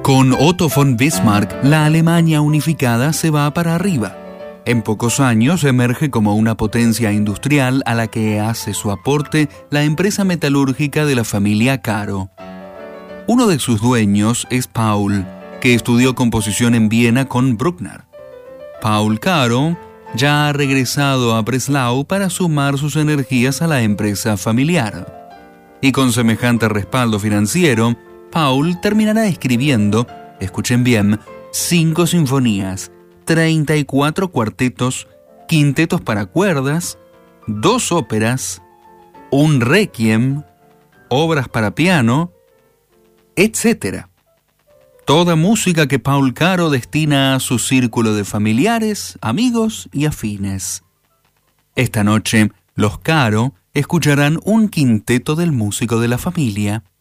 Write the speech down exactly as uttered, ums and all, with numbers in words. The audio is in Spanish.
Con Otto von Bismarck, la Alemania unificada se va para arriba. En pocos años emerge como una potencia industrial a la que hace su aporte la empresa metalúrgica de la familia Caro. Uno de sus dueños es Paul, que estudió composición en Viena con Bruckner. Paul Caro ya ha regresado a Breslau para sumar sus energías a la empresa familiar. Y con semejante respaldo financiero, Paul terminará escribiendo, escuchen bien, cinco sinfonías, treinta y cuatro cuartetos, quintetos para cuerdas, dos óperas, un requiem, obras para piano, etcétera. Toda música que Paul Caro destina a su círculo de familiares, amigos y afines. Esta noche, los Caro escucharán un quinteto del músico de la familia.